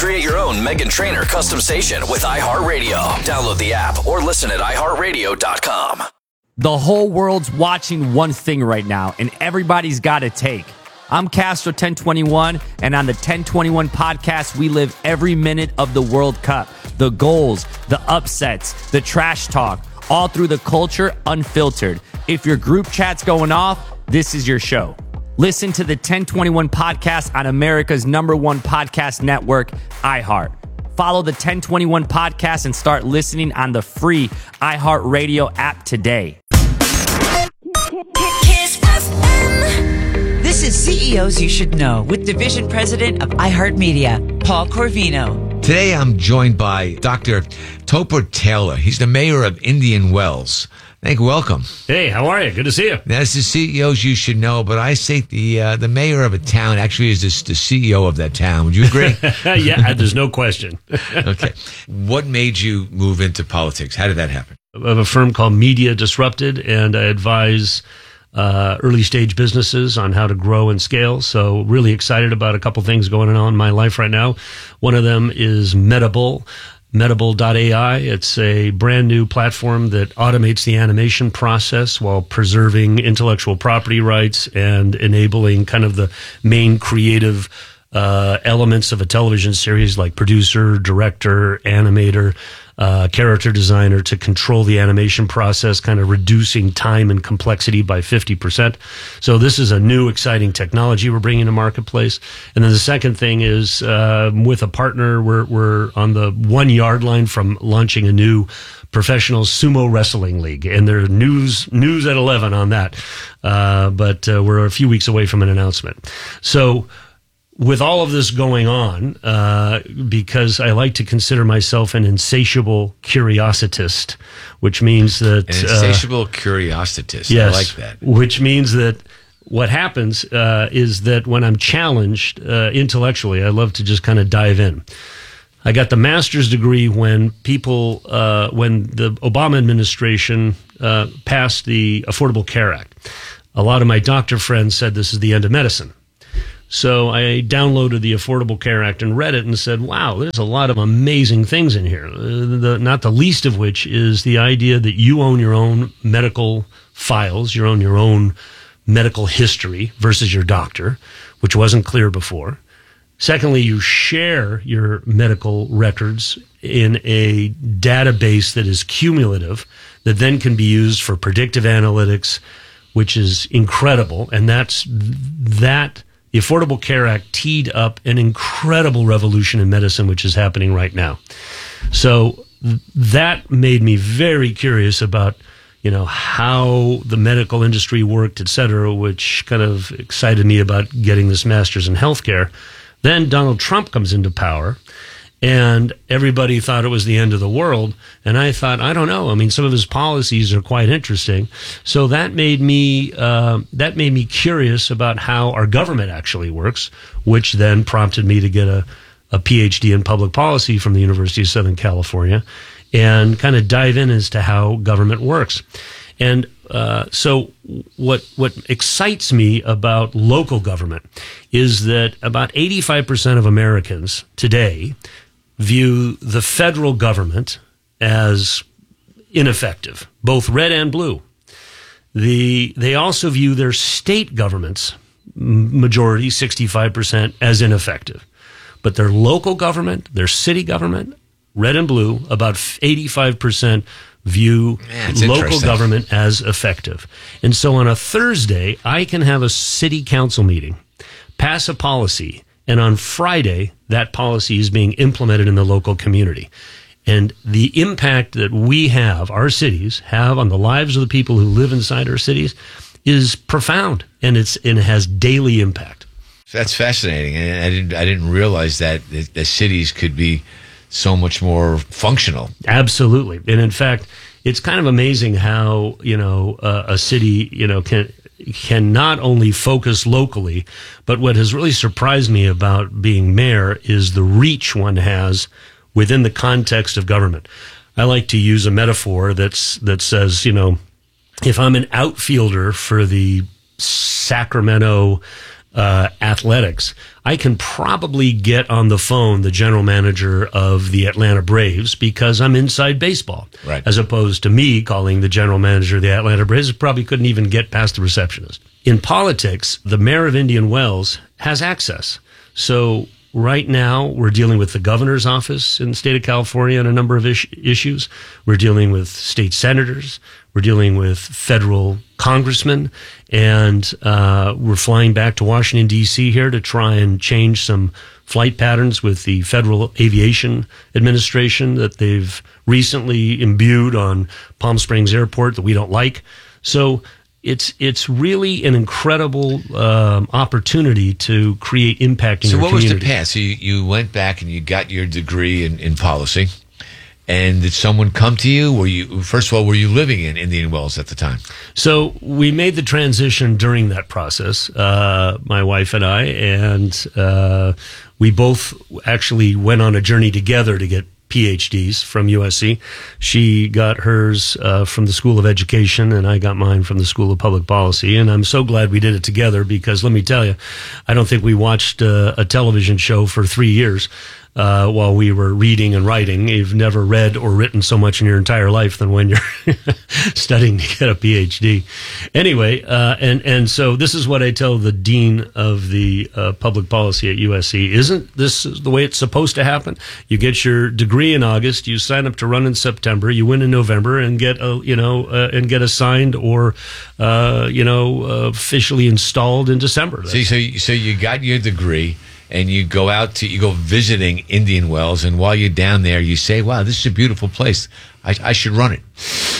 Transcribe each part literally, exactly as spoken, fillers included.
Create your own Meghan Trainor custom station with iHeartRadio. Download the app or listen at i heart radio dot com. The whole world's watching one thing right now, and everybody's got a take. I'm Castro ten twenty-one, and on the ten twenty-one podcast, we live every minute of the World Cup. The goals, the upsets, the trash talk, all through the culture, unfiltered. If your group chat's going off, this is your show. Listen to the ten twenty-one podcast on America's number one podcast network, iHeart. Follow the ten twenty-one podcast and start listening on the free iHeartRadio app today. This is C E Os You Should Know with Division President of iHeartMedia, Paul Corvino. Today I'm joined by Doctor Topper Taylor. He's the mayor of Indian Wells. Thank you. Welcome. Hey, how are you? Good to see you. That's the C E Os you should know, but I say the uh, the mayor of a town actually is this, the C E O of that town. Would you agree? Yeah, there's no question. Okay. What made you move into politics? How did that happen? I have a firm called Media Disrupted, and I advise uh, early stage businesses on how to grow and scale. So really excited about a couple things going on in my life right now. One of them is Medable. Medable dot A I. It's a brand new platform that automates the animation process while preserving intellectual property rights and enabling kind of the main creative uh, elements of a television series like producer, director, animator, uh, character designer to control the animation process, kind of reducing time and complexity by fifty percent. So this is a new, exciting technology we're bringing to marketplace. And then the second thing is uh, with a partner, we're, we're on the one yard line from launching a new professional sumo wrestling league, and there's news news at eleven on that. Uh, but uh, we're a few weeks away from an announcement. So with all of this going on, uh, because I like to consider myself an insatiable curiositist, which means that... An insatiable uh, curiositist. Yes, I like that. Which means that what happens uh, is that when I'm challenged uh, intellectually, I love to just kind of dive in. I got the master's degree when people, uh, when the Obama administration uh, passed the Affordable Care Act. A lot of my doctor friends said this is the end of medicine. So I downloaded the Affordable Care Act and read it and said, wow, there's a lot of amazing things in here, the, not the least of which is the idea that you own your own medical files, you own your own medical history versus your doctor, which wasn't clear before. Secondly, you share your medical records in a database that is cumulative, that then can be used for predictive analytics, which is incredible. And that's that. The Affordable Care Act teed up an incredible revolution in medicine, which is happening right now. So th- that made me very curious about, you know, how the medical industry worked, et cetera, which kind of excited me about getting this master's in healthcare. Then Donald Trump comes into power, and everybody thought it was the end of the world. And I thought, I don't know. I mean, some of his policies are quite interesting. So that made me uh, that made me curious about how our government actually works, which then prompted me to get a, a P H D in public policy from the University of Southern California and kind of dive in as to how government works. And uh, so what what excites me about local government is that about eighty-five percent of Americans today view the federal government as ineffective, both red and blue. The they also view their state governments, majority, sixty-five percent, as ineffective. But their local government, their city government, red and blue, about eighty-five percent view Man, local government as effective. And so on a Thursday, I can have a city council meeting, pass a policy, and on Friday, that policy is being implemented in the local community. And the impact that we have, our cities have on the lives of the people who live inside our cities is profound, and it's and it has daily impact. That's fascinating. And I didn't I didn't realize that the cities could be so much more functional. Absolutely. And in fact, it's kind of amazing how, you know, uh, a city, you know, can can not only focus locally, but what has really surprised me about being mayor is the reach one has within the context of government. I like to use a metaphor that's that says, you know, if I'm an outfielder for the Sacramento uh, athletics, I can probably get on the phone the general manager of the Atlanta Braves because I'm inside baseball. Right. As opposed to me calling the general manager of the Atlanta Braves, probably couldn't even get past the receptionist. In politics, the mayor of Indian Wells has access. So right now, we're dealing with the governor's office in the state of California on a number of is- issues. We're dealing with state senators. We're dealing with federal congressmen. And uh, we're flying back to Washington, D C here to try and change some flight patterns with the Federal Aviation Administration that they've recently imbued on Palm Springs Airport that we don't like. So It's it's really an incredible um, opportunity to create impact in so your what community. was the path? So you, you went back and you got your degree in, in policy. And did someone come to you? Were you first of all, were you living in Indian Wells at the time? So we made the transition during that process, uh, my wife and I, and uh, we both actually went on a journey together to get P H Ds from U S C. She got hers uh, from the School of Education, and I got mine from the School of Public Policy. And I'm so glad we did it together because, let me tell you, I don't think we watched uh, a television show for three years uh, while we were reading and writing. You've never read or written so much in your entire life than when you're studying to get a P H D. Anyway, uh, and, and so this is what I tell the Dean of the uh, Public Policy at U S C. Isn't this the way it's supposed to happen? You get your degree in August, you sign up to run in September, you win in November, and get a, you know uh, and get assigned or uh, you know uh, officially installed in December. So, so, you- so you got your degree, and you go out to you go visiting Indian Wells, and while you're down there, you say, "Wow, this is a beautiful place. I, I should run it."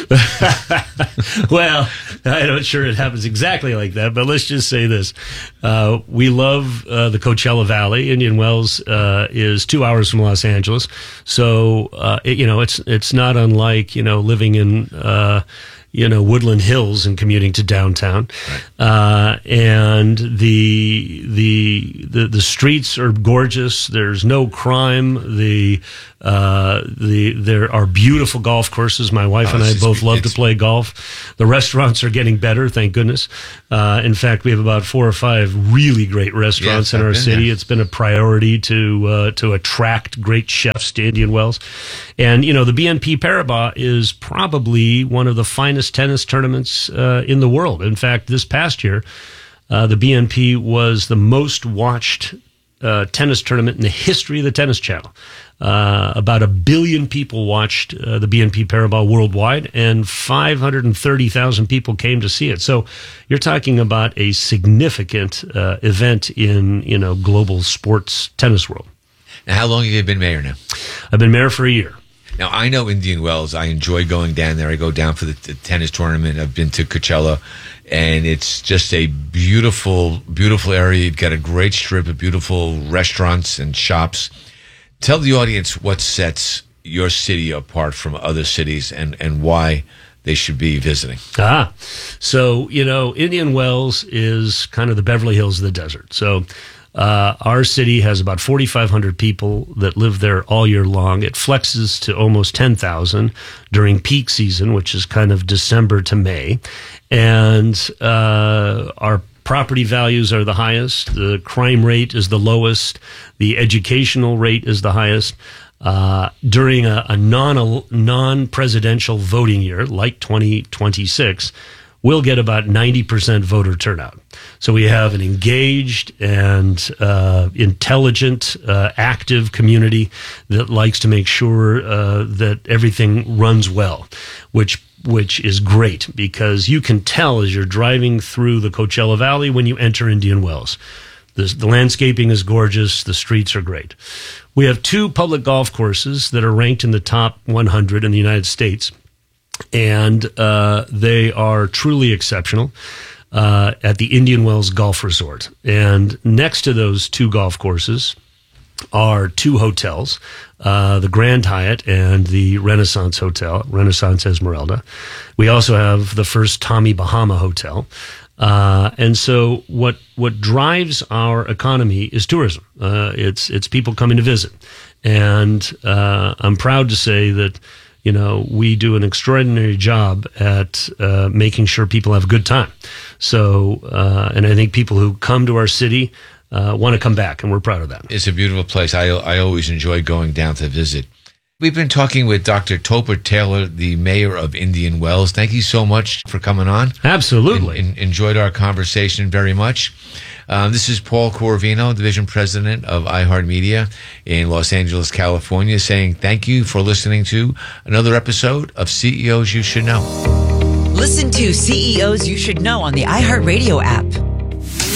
Well, I'm not sure it happens exactly like that, but let's just say this. Uh, we love uh, the Coachella Valley. Indian Wells uh, is two hours from Los Angeles. So, uh, it, you know, it's it's not unlike, you know, living in, uh, you know, Woodland Hills and commuting to downtown. Right. Uh, and the, the, the, the streets are gorgeous. There's no crime. The, uh, the, there are beautiful golf courses. My wife Oh, and I it's just- both love to it's- play golf. The restaurants are getting better, thank goodness. Uh, in fact, we have about four or five really great restaurants Yes, in I've our been city. there. It's been a priority to uh, to attract great chefs to Indian Wells. And, you know, the B N P Paribas is probably one of the finest tennis tournaments uh, in the world. In fact, this past year, uh, the B N P was the most watched uh, tennis tournament in the history of the Tennis Channel. Uh, about a billion people watched uh, the B N P Paribas worldwide, and five hundred thirty thousand people came to see it. So you're talking about a significant uh, event in, you know, global sports tennis world. Now, how long have you been mayor now? I've been mayor for a year. Now, I know Indian Wells. I enjoy going down there. I go down for the, the tennis tournament. I've been to Coachella, and it's just a beautiful, beautiful area. You've got a great strip of beautiful restaurants and shops. Tell the audience what sets your city apart from other cities and, and why they should be visiting. Ah, so, you know, Indian Wells is kind of the Beverly Hills of the desert. So uh, our city has about forty-five hundred people that live there all year long. It flexes to almost ten thousand during peak season, which is kind of December to May. And uh, our property values are the highest. The crime rate is the lowest. The educational rate is the highest. Uh, during a, a non non-presidential voting year like twenty twenty-six, we'll get about ninety percent voter turnout. So we have an engaged and uh, intelligent, uh, active community that likes to make sure uh, that everything runs well, which which is great because you can tell as you're driving through the Coachella Valley when you enter Indian Wells. The, the landscaping is gorgeous. The streets are great. We have two public golf courses that are ranked in the top one hundred in the United States, and uh, they are truly exceptional uh, at the Indian Wells Golf Resort. And next to those two golf courses are two hotels, uh, the Grand Hyatt and the Renaissance Hotel, Renaissance Esmeralda. We also have the first Tommy Bahama Hotel. Uh, and so what what drives our economy is tourism. Uh, it's it's people coming to visit. And uh, I'm proud to say that, you know, we do an extraordinary job at uh, making sure people have a good time. So, uh, and I think people who come to our city uh, want to come back, and we're proud of that. It's a beautiful place. I I always enjoy going down to visit. We've been talking with Doctor Topher Taylor, the mayor of Indian Wells. Thank you so much for coming on. Absolutely. En- en- enjoyed our conversation very much. Um, this is Paul Corvino, Division President of iHeartMedia in Los Angeles, California, saying thank you for listening to another episode of C E Os You Should Know. Listen to C E Os You Should Know on the iHeartRadio app,